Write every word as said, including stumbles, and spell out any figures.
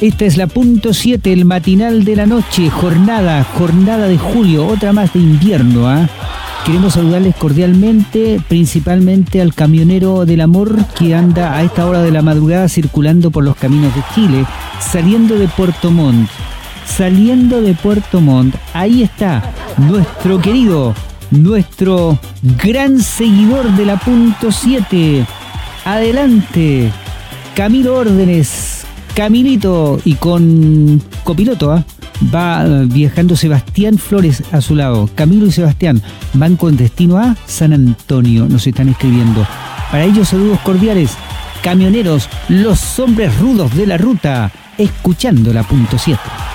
Esta es la punto siete, el matinal de la noche, jornada, jornada de julio, otra más de invierno, ¿ah? ¿eh? Queremos saludarles cordialmente, principalmente al camionero del amor que anda a esta hora de la madrugada circulando por los caminos de Chile, saliendo de Puerto Montt, saliendo de Puerto Montt. Ahí está nuestro querido, nuestro gran seguidor de la punto siete. Adelante, Camilo Órdenes, Camilito, y con copiloto, ¿eh? Va viajando Sebastián Flores a su lado. Camilo y Sebastián van con destino a San Antonio, nos están escribiendo. Para ellos, saludos cordiales, camioneros, los hombres rudos de la ruta, escuchando la punto siete.